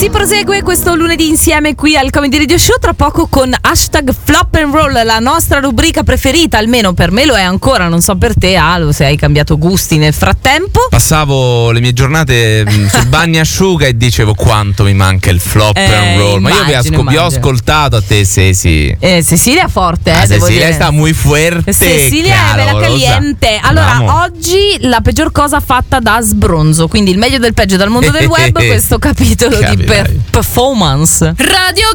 Si prosegue questo lunedì insieme qui al Comedy Radio Show, tra poco con hashtag Flop and Roll, la nostra rubrica preferita, almeno per me lo è ancora, non so per te Alo se hai cambiato gusti nel frattempo. Passavo le mie giornate sul bagnasciuga e dicevo quanto mi manca il flop and roll. Ma io vi ho ascoltato a te, Ceci. Cecilia forte, devo Cecilia dire. Sta muy fuerte. Cecilia è bella caliente. Allora, oggi la peggior cosa fatta da sbronzo, quindi il meglio del peggio dal mondo del web, questo capitolo di performance. Radio